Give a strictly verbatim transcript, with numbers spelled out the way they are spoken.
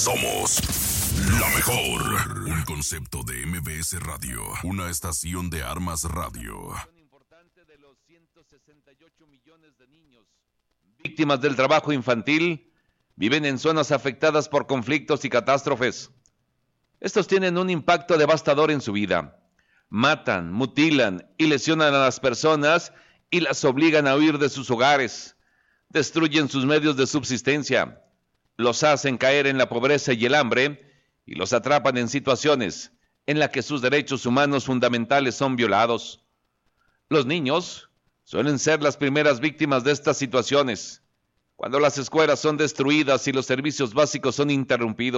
Somos la mejor. Un concepto de M B S Radio. Una estación de Armas Radio. Importante de los ciento sesenta y ocho millones de niños víctimas del trabajo infantil viven en zonas afectadas por conflictos y catástrofes. Estos tienen un impacto devastador en su vida. Matan, mutilan y lesionan a las personas y las obligan a huir de sus hogares. Destruyen sus medios de subsistencia. Los hacen caer en la pobreza y el hambre y los atrapan en situaciones en las que sus derechos humanos fundamentales son violados. Los niños suelen ser las primeras víctimas de estas situaciones, cuando las escuelas son destruidas y los servicios básicos son interrumpidos.